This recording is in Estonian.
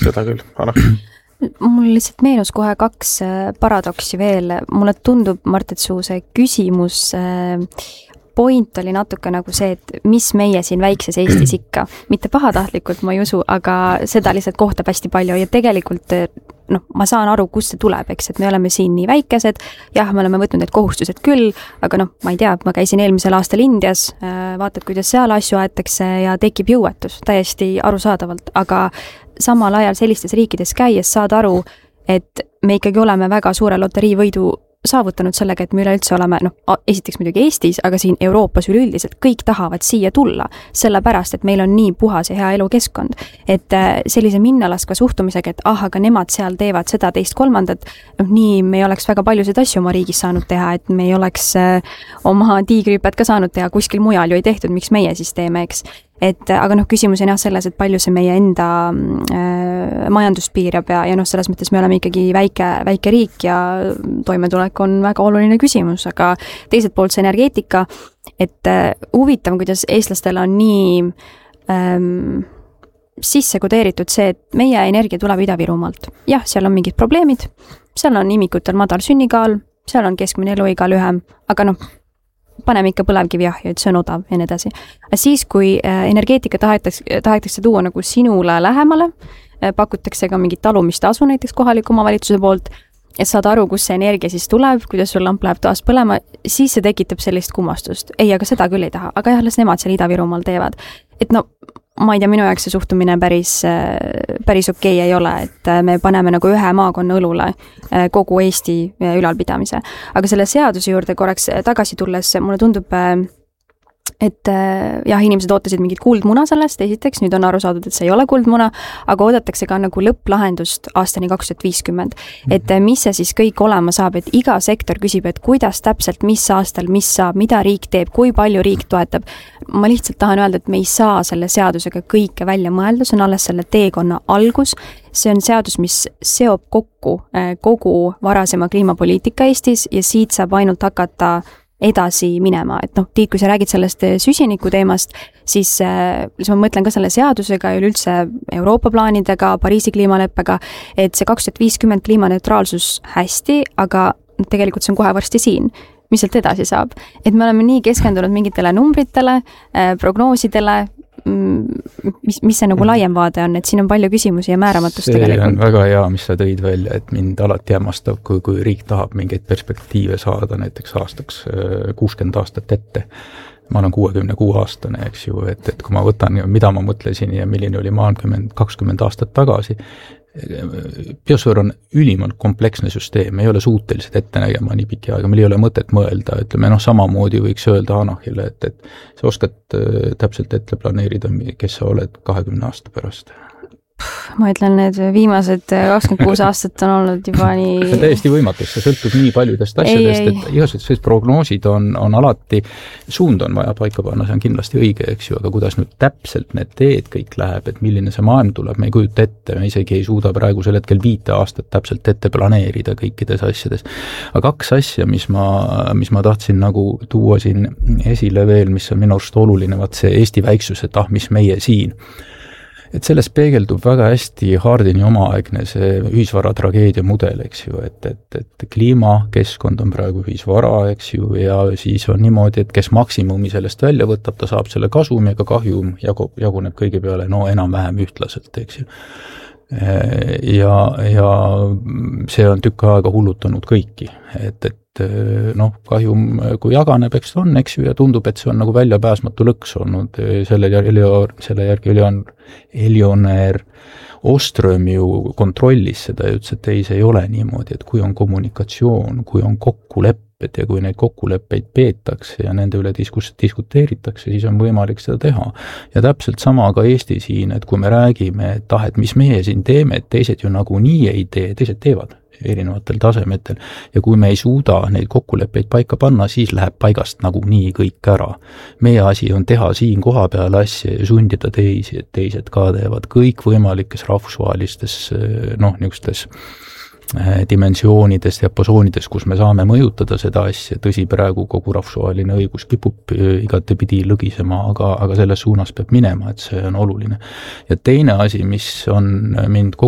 seda küll, Mul lihtsalt meenus kohe 2 paradoksi veel. Mulle tundub, Mart, et su see küsimus point oli natuke nagu see, et mis meie siin väikses Eestis ikka. Mitte pahatahtlikult, ma ei usu, aga seda lihtsalt kohtab hästi palju ja tegelikult ma saan aru, kust see tuleb, eks, et me oleme siin nii väikesed, jah, me oleme võtnud need kohustused küll, aga ma ei tea, ma käisin eelmisel aastal Indias, vaatad, kuidas seal asju aetakse ja tekib jõuetus täiesti arusaadavalt, aga samal ajal sellistes riikides käies saad aru, et me ikkagi oleme väga suure loteriivõidu saavutanud sellega, et me üleüldse oleme, esiteks muidugi Eestis, aga siin Euroopas üleüldiselt kõik tahavad siia tulla, sellepärast, et meil on nii puhas ja hea elukeskkond. Et sellise minnalaskva suhtumisega, et aga nemad seal teevad seda, teist, kolmandat, nii me ei oleks väga paljusid asju oma riigis saanud teha, et me ei oleks oma tiigrihüpet ka saanud teha, kuskil mujal ju ei tehtud, miks meie siis teeme, eks. Aga küsimus on jah selles, et palju see meie enda majandust piirab ja selles mõttes me oleme ikkagi väike riik ja toimetulek on väga oluline küsimus, aga teiselt poolt see energeetika, et huvitav, kuidas eestlastel on nii sisse kodeeritud see, et meie energia tuleb Ida-Virumaalt. Jah, seal on mingid probleemid, seal on imikutel madal sünnikaal, seal on keskmine eluiga lühem, aga paneme ikka põlevkivi ahju, et see on odav ja nii edasi. Siis, kui energeetika tahetakse tuua nagu sinule lähemale, pakutakse ka mingit talumistasu näiteks kohaliku omavalitsuse poolt, et saad aru, kus see energia siis tuleb, kuidas sul lamp läheb taas põlema, siis see tekitab sellist kummastust. Ei, aga seda küll ei taha. Aga jah, las nemad seal Ida-Virumaal teevad. Et ma ei tea, minu jaoks see suhtumine päris okei ei ole, et me paneme nagu ühe maakonna õlule kogu Eesti ülalpidamise. Aga selle seaduse juurde korraks tagasi tulles, mulle tundub, et jah, inimesed ootasid mingit kuldmuna sellest, esiteks, nüüd on aru saadud, et see ei ole kuldmuna, aga oodatakse ka nagu lõpplahendust aastani 2050. Et mis see siis kõik olema saab, et iga sektor küsib, et kuidas täpselt, mis aastal, mis saab, mida riik teeb, kui palju riik toetab. Ma lihtsalt tahan öelda, et me ei saa selle seadusega kõike välja mõelda, see on alles selle teekonna algus. See on seadus, mis seob kokku kogu varasema kliimapoliitika Eestis ja siit saab ainult hakata edasi minema, et Tiit, kui sa räägid sellest süsiniku teemast, siis ma mõtlen ka selle seadusega ja üleüldse Euroopa plaanidega, Pariisi kliimaleppega, et see 2050 kliimaneutraalsus hästi, aga tegelikult see on kohe varsti siin. Mis sealt edasi saab? Et me oleme nii keskendunud mingitele numbritele, prognoosidele, mis see nagu laiem vaade on, et siin on palju küsimusi ja määramatust tegelikult. See on väga hea, mis sa tõid välja, et mind alati hämmastab, kui riik tahab mingeid perspektiive saada näiteks aastaks 60 aastat ette. Ma olen 66-aastane, eks ju, et kui ma võtan, mida ma mõtlesin ja milline oli maailm 20 aastat tagasi, biosfäär on ülimalt kompleksne süsteem, ei ole suutelised ette nägema nii pikki aega, meil ei ole mõtet mõelda, ütleme, samamoodi võiks öelda Anahile, et sa oskad täpselt ette planeerida, kes sa oled 20 aasta pärast. Ma ütlen, need viimased 26 aastat on olnud juba nii... See on täiesti võimatus, see sõltub nii paljudest asjadest, et igasugused prognoosid on alati, suund on vaja paika panna, see on kindlasti õige, eks ju, aga kuidas nüüd täpselt need teed kõik läheb, et milline see maailm tuleb, me ei kujuta ette, me isegi ei suuda praegusel hetkel 5 aastat täpselt ette planeerida kõikides asjades. Aga 2 asja, mis ma tahtsin nagu tuua siin esile veel, mis on minu arust oluline, see Eesti väiksus, et mis meie siin. Et selles peegeldub väga hästi Hardini omaaegne see ühisvara tragoodia mudel, eks ju, et kliimakeskkond on praegu ühisvara, eks ju, ja siis on niimoodi, et kes maksimumi sellest välja võtab, ta saab selle kasumi, aga kahjum jaguneb kõige peale enam-vähem ühtlaselt, eks ju. Ja see on tükk aega hullutanud kõiki, et kahjum, kui jaganeb, eks on, eks ju, ja tundub, et see on nagu väljapääsmatu lõks olnud, selle järgi Elioner Oström ju kontrollis seda ja ütles, et ei, see ei ole niimoodi, et kui on kommunikatsioon, kui on kokkulepped ja kui neid kokkuleppeid peetakse ja nende üle diskuteeritakse, siis on võimalik seda teha. Ja täpselt sama ka Eesti siin, et kui me räägime, et mis meie siin teeme, et teised ju nagu nii ei tee, teised teevad erinevatel tasemetel ja kui me ei suuda neid kokkuleppeid paika panna, siis läheb paigast nagu nii kõik ära. Meie asi on teha siin koha peal asja ja sundida teisi, et teised ka teevad kõik võimalikes rahvusvahelistes niisugustes dimensioonides, diapasoonides, kus me saame mõjutada seda asja, tõsi praegu kogu rahvusvaheline õigus kipub igatepidi lõgisema, aga selles suunas peab minema, et see on oluline. Ja teine asi, mis on mind